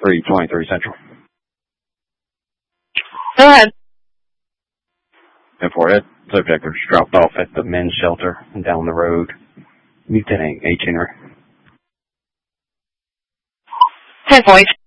323 Central. Go ahead. And for it, subject was dropped off at the men's shelter down the road. Lieutenant H. Henry. 10 points.